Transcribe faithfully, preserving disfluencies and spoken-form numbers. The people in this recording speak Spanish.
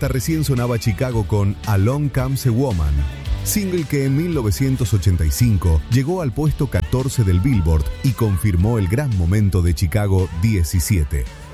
hasta recién sonaba Chicago con Along Comes a Woman, single que en mil novecientos ochenta y cinco llegó al puesto catorce del Billboard y confirmó el gran momento de Chicago diecisiete.